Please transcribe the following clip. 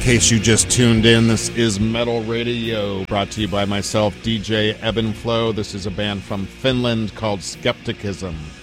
case you just tuned in, this is Metal Radio, brought to you by myself, DJ Ebb and Flow. This is a band from Finland called Skepticism.